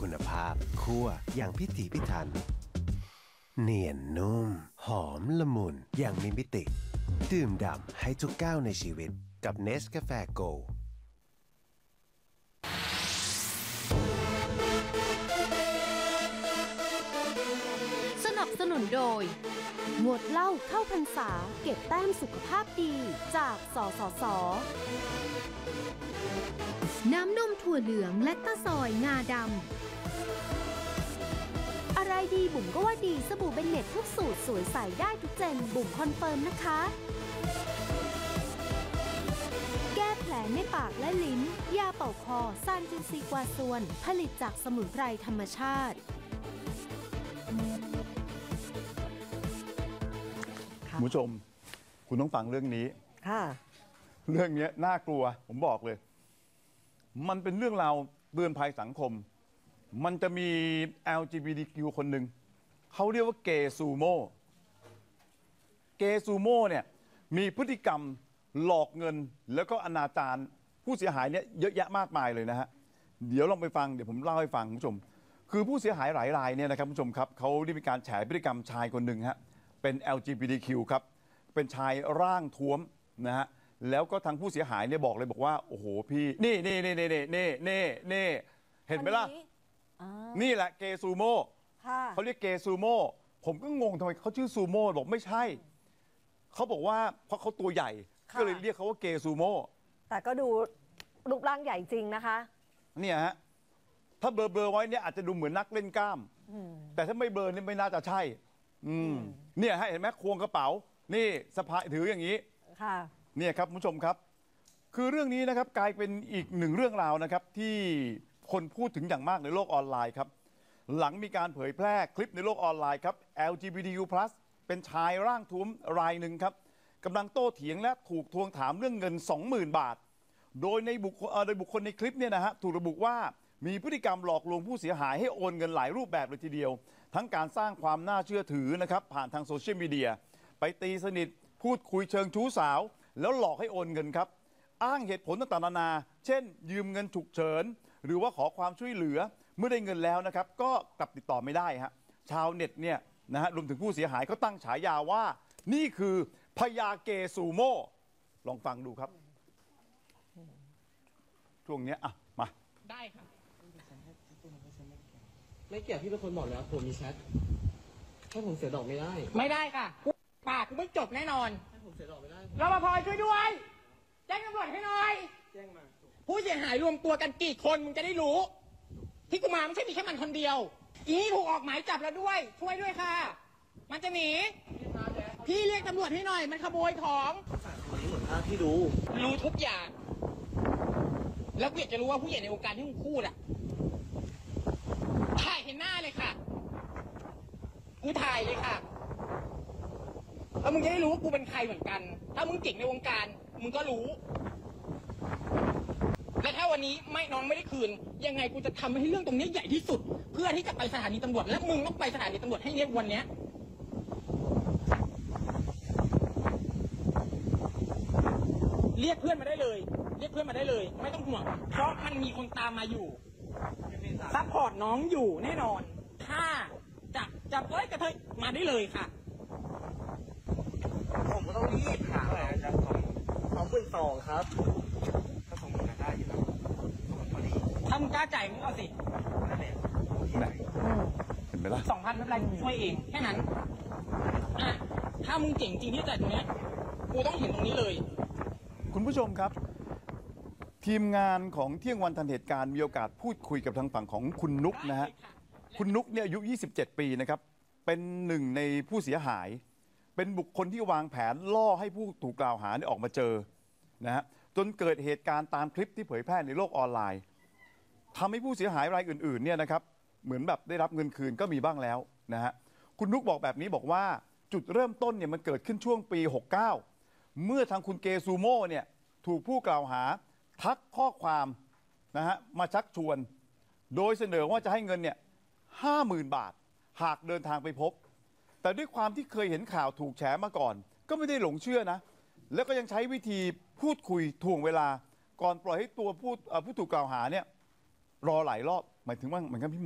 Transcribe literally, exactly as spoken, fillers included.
คุณภาพคั่วอย่างพิถีพิถันเนียนนุ่มหอมละมุนอย่างมีมิติดื่มด่ำให้ทุกก้าวในชีวิตกับเนสกาแฟโกลด์สนับสนุนโดยงดเหล้าเข้าพรรษาเก็บแต้มสุขภาพดีจากสสส.น้ำนมถั่วเหลืองและตะซอยงาดำอะไรดีบุ๋มก็ว่าดีสบู่เบนเน็ตทุกสูตรสวยใสได้ทุกเจนบุ๋มคอนเฟิร์มนะคะแก้แผลในปากและลิ้นยาเป่าคอซานจินซีกวาซวนผลิตจากสมุนไพรธรรมชาติคุณผู้ชมคุณต้องฟังเรื่องนี้ค่ะเรื่องนี้น่ากลัวผมบอกเลยมันเป็นเรื่องราวเตือนภัยสังคมมันจะมี แอล จี บี ที คิว คนหนึ่งเขาเรียกว่าเกย์ซูโม่เกย์ซูโม่เนี่ยมีพฤติกรรมหลอกเงินแล้วก็อนาจารผู้เสียหายเนี่ยเยอะแยะมากมายเลยนะฮะเดี๋ยวลองไปฟังเดี๋ยวผมเล่าให้ฟังคุณผู้ชมคือผู้เสียหายหลายรายเนี่ยนะครับคุณผู้ชมครับเขาได้มีการแฉพฤติกรรมชายคนหนึ่งฮะเป็น แอล จี บี ที คิว ครับเป็นชายร่างท้วมนะฮะแล้วก็ทางผู้เสียหายเนี่ยบอกเลยบอกว่าโอ้โหพี่นี่นี่นี่นี่นี่นี่นี่นี่เห็นไหมล่ะนี่แหละเกย์ซูโม่เขาเรียกเกย์ซูโม่ผมก็งงทำไมเขาชื่อซูโม่บอกไม่ใช่เขาบอกว่าเพราะเขาตัวใหญ่ก็เลยเรียกเขาว่าเกย์ซูโม่แต่ก็ดูรูปร่างใหญ่จริงนะคะเนี่ยฮะถ้าเบลอเบลอไว้เนี่ยอาจจะดูเหมือนนักเล่นกล้ามแต่ถ้าไม่เบลอเนี่ยไม่น่าจะใช่อืมเนี่ยฮะเห็นไหมควงกระเป๋านี่สะพายถืออย่างนี้ค่ะเนี่ยครับคุณผู้ชมครับคือเรื่องนี้นะครับกลายเป็นอีกหนึ่งเรื่องราวนะครับที่คนพูดถึงอย่างมากในโลกออนไลน์ครับหลังมีการเผยแพร่คลิปในโลกออนไลน์ครับ แอล จี บี ที คิว พลัส เป็นชายร่างท้วมรายหนึ่งครับกำลังโต้เถียงและถูกทวงถามเรื่องเงิน สองหมื่น บาทโดยในบุคคลโดยบุคคลในคลิปเนี่ยนะฮะถูกระบุว่ามีพฤติกรรมหลอกลวงผู้เสียหายให้โอนเงินหลายรูปแบบเลยทีเดียวทั้งการสร้างความน่าเชื่อถือนะครับผ่านทางโซเชียลมีเดียไปตีสนิทพูดคุยเชิงชู้สาวแล้วหลอกให้โอนเงินครับอ้างเหตุผลต่างๆนานาเช่นยืมเงินฉุกเฉินหรือว่าขอความช่วยเหลือเมื่อได้เงินแล้วนะครับก็กลับติดต่อไม่ได้ฮะชาวเน็ตเนี่ยนะฮะรวมถึงผู้เสียหายเขาตั้งฉายาว่านี่คือพญาเกย์ซูโม่ลองฟังดูครับช่วงนี้อ่ะมาได้ค่ะไม่เกี่ยวพี่เป็นคนบอกแล้วผมมีแชทให้ผมเสียดอกไม่ได้ไม่ได้ค่ะปากกูไม่จบแน่นอนให้ผมเสียดอกไม่ได้รปภช่วยด้วยแจ้งตำรวจให้หน่อยแจ้งมาผู้เสียหายรวมตัวกันกี่คนมึงจะได้รู้ที่กูมาไม่ใช่มีแค่มันคนเดียวอีนี่ถูกออกหมายจับแล้วด้วยช่วยด้วยค่ะมันจะหนีพี่เรียกตำรวจให้หน่อยมันขโมยของนี้เหมือนภาพที่รู้รู้ทุกอย่างแล้วกูอยากจะรู้ว่าผู้ใหญ่ในวงการที่มึงพูดอะถ่ายเห็นหน้าเลยค่ะกูถ่ายเลยค่ะแล้วมึงจะได้รู้ว่ากูเป็นใครเหมือนกันถ้ามึงเก่งในวงการมึงก็รู้และถ้าวันนี้ไม่น้องไม่ได้คืนยังไงกูจะทำให้เรื่องตรงนี้ใหญ่ที่สุดเพื่อที่จะไปสถานีตำรวจและมึงต้องไปสถานีตำรวจให้เรียกวันนี้เรียกเพื่อนมาได้เลยเรียกเพื่อนมาได้เลยไม่ต้องห่วงเพราะมันมีคนตามมาอยู่ซัพพอร์ตน้องอยู่แน่นอนถ้าจะจับเอ้ยกระเทยมาได้เลยค่ะผมก็ต้องรีบค่ะอะไรครับเอาปืนสองครับถ้าสองหมื่นได้อยู่แล้วพอดีถ้ามึงกล้าจ่ายมึงเอาสิไหนเห็นไหมล่ะสองพันไม่เป็นไรช่วยเองแค่นั้นอ่ะถ้ามึงเจ๋งจริงที่จ่ายตรงนี้กูต้องเห็นตรงนี้เลยคุณผู้ชมครับทีมงานของเที่ยงวันทันเหตุการณ์มีโอกาสพูดคุยกับทางฝั่งของคุณนุ๊กนะฮะคุณนุ๊กเนี่ยอายุยี่สิบเจ็ดปีนะครับเป็นหนึ่งในผู้เสียหายเป็นบุคคลที่วางแผนล่อให้ผู้ถูกกล่าวหาเนี่ยออกมาเจอนะฮะจนเกิดเหตุการณ์ตามคลิปที่เผยแพร่ในโลกออนไลน์ทำให้ผู้เสียหายรายอื่นๆเนี่ยนะครับเหมือนแบบได้รับเงินคืนก็มีบ้างแล้วนะฮะคุณนุ๊กบอกแบบนี้บอกว่าจุดเริ่มต้นเนี่ยมันเกิดขึ้นช่วงปีหกสิบเก้าเมื่อทางคุณเกย์ซูโม่เนี่ยถูกผู้กล่าวหาทักข้อความนะฮะมาชักชวนโดยเสนอว่าจะให้เงินเนี่ยห้าหมื่นบาทหากเดินทางไปพบแต่ด้วยความที่เคยเห็นข่าวถูกแฉมาก่อนก็ไม่ได้หลงเชื่อนะแล้วก็ยังใช้วิธีพูดคุยถ่วงเวลาก่อนปล่อยให้ตัวผู้ผู้ถูกกล่าวหาเนี่ยรอหลายรอบหมายถึงว่าเหมือนกันพี่